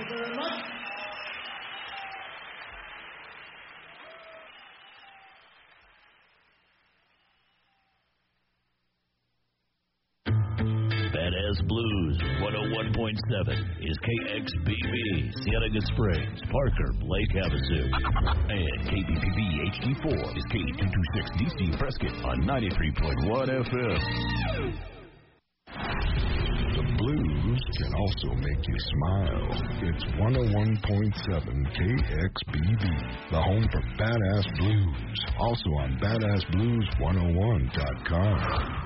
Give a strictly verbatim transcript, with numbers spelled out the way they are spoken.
you very much. Badass Blues one oh one point seven is K X B B, Cienega Springs, Parker, Lake Havasu. And K B P B H D four is K two twenty-six D C Prescott on ninety-three point one F M. The blues can also make you smile. It's one oh one point seven K X B B, the home for Badass Blues. Also on badass blues one oh one dot com.